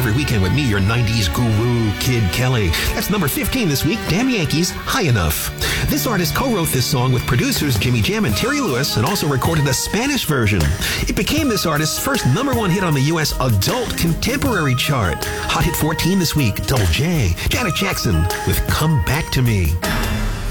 every weekend with me, your 90s guru, Kid Kelly. That's number 15 this week, Damn Yankees, High Enough. This artist co-wrote this song with producers Jimmy Jam and Terry Lewis and also recorded a Spanish version. It became this artist's first number one hit on the U.S. adult contemporary chart. Hot hit 14 this week, Double J, Janet Jackson with Come Back to Me.